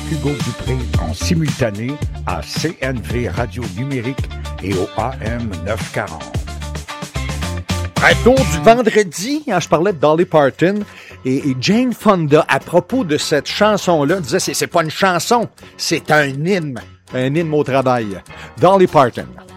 Hugo Dupré en simultané à CNV Radio Numérique et au AM 940. Retour du vendredi, je parlais de Dolly Parton et Jane Fonda, à propos de cette chanson-là, disait c'est pas une chanson, c'est un hymne au travail. Dolly Parton.